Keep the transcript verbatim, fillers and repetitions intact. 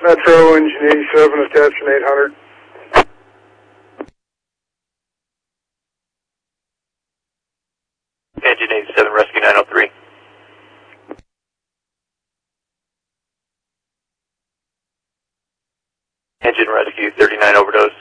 Metro, engine eighty-seven, attachment eight hundred. Engine eighty-seven, rescue nine oh three. Engine rescue thirty-nine overdose.